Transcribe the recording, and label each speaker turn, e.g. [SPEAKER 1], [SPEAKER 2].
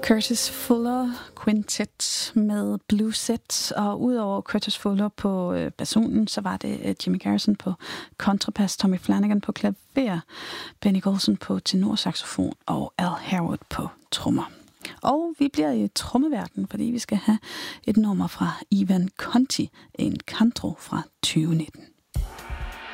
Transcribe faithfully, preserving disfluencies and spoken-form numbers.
[SPEAKER 1] Curtis Fuller Quintet med Blue Set, og udover Curtis Fuller på øh, basunen, så var det øh, Jimmy Garrison på kontrabass, Tommy Flanagan på klaver, Benny Golson på tenorsaxofon og Al Harwood på trommer. Og vi bliver i trommeverdenen, fordi vi skal have et nummer fra Ivan Conti, en Cantro fra tyve nitten.